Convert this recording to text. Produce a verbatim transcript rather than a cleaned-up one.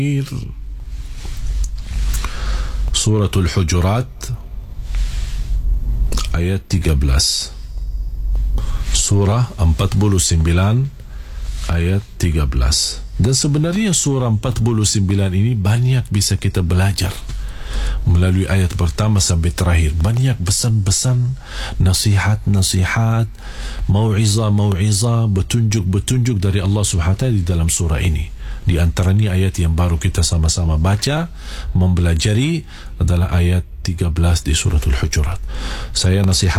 Suratul Hujurat ayat tiga belas. Surah empat puluh sembilan ayat tiga belas. Dan sebenarnya surah empat puluh sembilan ini banyak bisa kita belajar melalui ayat pertama sampai terakhir. Banyak pesan-pesan, nasihat-nasihat, mau'izah-mau'izah, betunjuk-betunjuk dari Allah subhanahu wa taala di dalam surah ini. Di antaranya ayat yang baru kita sama-sama baca, mempelajari adalah ayat tiga belas di suratul Hujurat. Saya nasihat